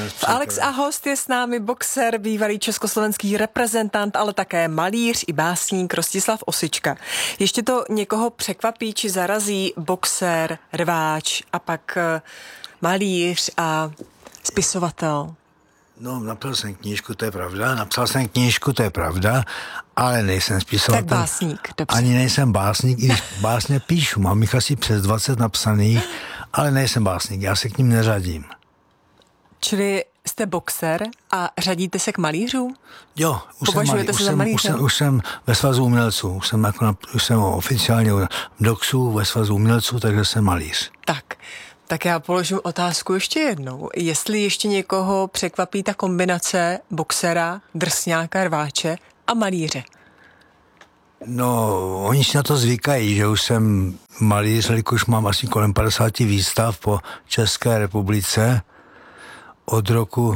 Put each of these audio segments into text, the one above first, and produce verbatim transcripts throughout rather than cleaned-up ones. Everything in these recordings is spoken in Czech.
Alex a host je s námi boxer, bývalý československý reprezentant, ale také malíř i básník Rostislav Osička. Ještě to někoho překvapí či zarazí boxer, rváč a pak malíř a spisovatel? No, napsal jsem knížku, to je pravda, napsal jsem knížku, to je pravda, ale nejsem spisovatel. Tak básník, dobře. Ani nejsem básník, i když básně píšu, mám jich asi přes dvacet napsaných, ale nejsem básník, já se k ním neřadím. Čili jste boxer a řadíte se k malířům? Jo, už jsem, malí, už, jsem, už, jsem, už jsem ve svazu umělců, už jsem, jako na, už jsem oficiálně v doxu ve svazu umělců, takže jsem malíř. Tak, tak já položím otázku ještě jednou. Jestli ještě někoho překvapí ta kombinace boxera, drsňáka, rváče a malíře? No, oni si na to zvykají, že už jsem malíř, jelikož mám asi kolem padesát výstav po České republice. Od roku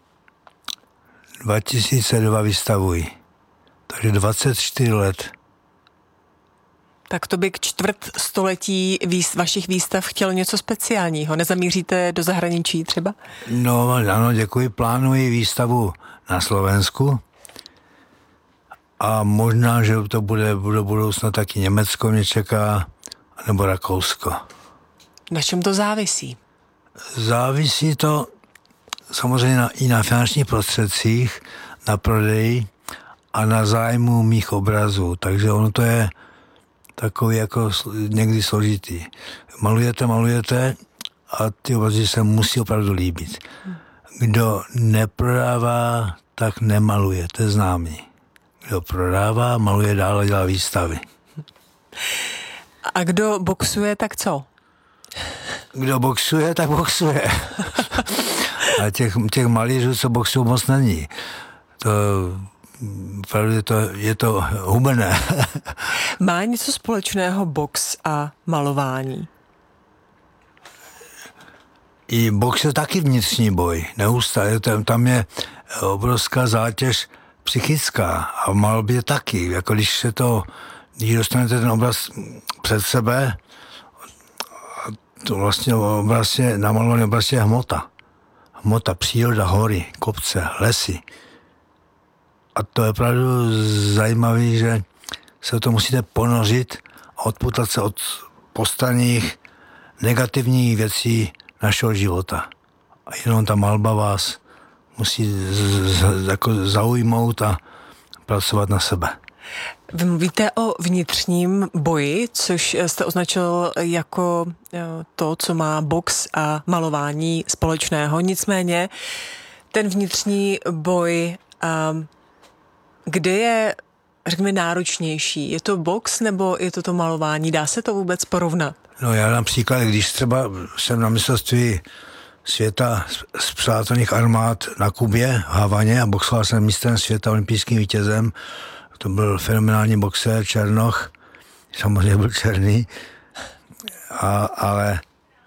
dva tisíce dva vystavuji. Takže dvacet čtyři let. Tak to by k čtvrt století výst, vašich výstav chtělo něco speciálního. Nezamíříte do zahraničí třeba? No, ano, děkuji. Plánuji výstavu na Slovensku. A možná, že to bude do budoucna taky Německo mě čeká, nebo Rakousko. Na čem to závisí? Závisí to samozřejmě na, i na finančních prostředcích, na prodeji a na zájmu mých obrazů. Takže ono to je takový jako někdy složitý. Malujete, malujete a ty obrazy se musí opravdu líbit. Kdo neprodává, tak nemaluje, to je známý. Kdo prodává, maluje dál a dělá výstavy. A kdo boxuje, tak co? Kdo boxuje, tak boxuje. A těch, těch malířů, co boxují, moc není. To, opravdu je to, je to hubené. Má něco společného box a malování? I box je taky vnitřní boj. Neustále. Tam je obrovská zátěž psychická a v malbě taky. Jako když se to, když dostanete ten obraz před sebe, to vlastně obraz je, namalovaný obraz je hmota. Hmota, příroda, hory, kopce, lesy. A to je opravdu zajímavé, že se to musíte ponořit a odpoutat se od postranních negativních věcí našeho života. A jenom ta malba vás musí z, z, jako zaujmout a pracovat na sebe. Vy mluvíte o vnitřním boji, což jste označil jako to, co má box a malování společného. Nicméně ten vnitřní boj, kde je, řekněme, náročnější? Je to box nebo je to to malování? Dá se to vůbec porovnat? No já například, když třeba jsem na mistrovství světa z přátelných armád na Kubě, v Havaně a boxoval jsem mistrem světa, olympijským vítězem. To byl fenomenální boxer, Černoch, samozřejmě byl černý, a, ale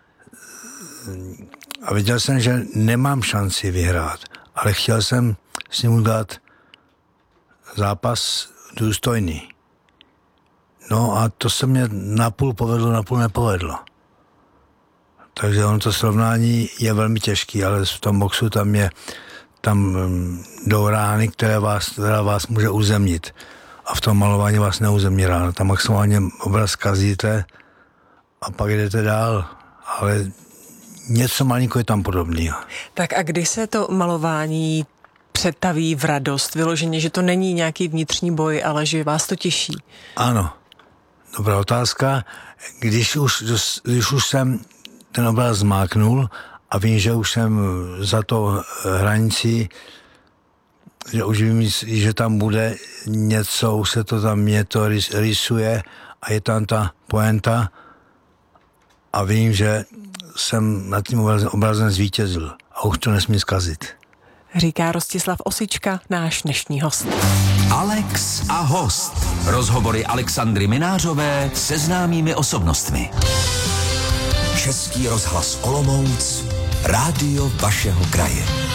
a viděl jsem, že nemám šanci vyhrát, ale chtěl jsem s ním udělat zápas důstojný. No a to se mě napůl povedlo, napůl nepovedlo. Takže ono to srovnání je velmi těžký, ale v tom boxu tam je tam jdou rány, které vás, která vás může uzemnit. A v tom malování vás neuzemní rána. Tam maximálně obraz kazíte a pak jdete dál. Ale něco malinko je tam podobného. Tak a kdy se to malování přetaví v radost? Vyloženě, že to není nějaký vnitřní boj, ale že vás to těší? Ano. Dobrá otázka. Když už, když už jsem ten obraz zmáknul a vím, že už jsem za to hranicí, že už vím, že tam bude něco, už se to tam mě to rysuje a je tam ta poenta a vím, že jsem nad tím obrazem zvítězil a už to nesmí zkazit. Říká Rostislav Osička, náš dnešní host. Alex a host. Rozhovory Alexandry Minářové se známými osobnostmi. Český rozhlas Olomouc, rádio vašeho kraje.